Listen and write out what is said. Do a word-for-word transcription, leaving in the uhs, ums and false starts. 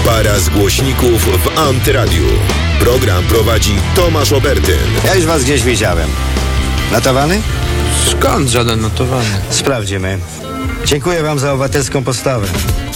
Para z głośników w Antyradiu. Program prowadzi Tomasz Obertyn. Ja już was gdzieś widziałem. Notowany? Skąd żaden notowany? Sprawdzimy. Dziękuję wam za obywatelską postawę.